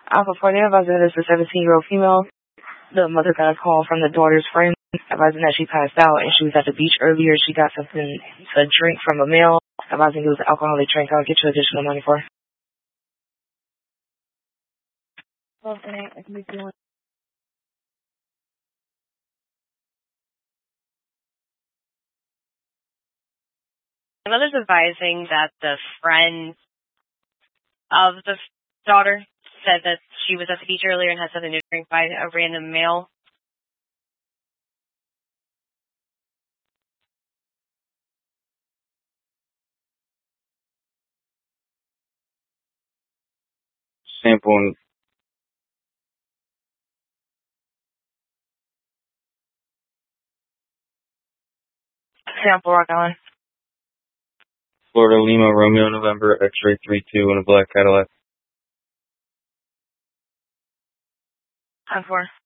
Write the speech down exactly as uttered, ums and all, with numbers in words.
Alpha four, they advised that it's a seventeen-year-old female. The mother got a call from the daughter's friend advising that she passed out and she was at the beach earlier. She got something to drink from a male, advising it was an alcoholic drink. I'll get you additional money for. Okay, I can be doing. The mother's advising that the friend of the daughter said that she was at the beach earlier and had something to drink by a random male. Sample. Sample, Rock Island. Florida Lima Romeo November X-ray three two in a black Cadillac. ten four.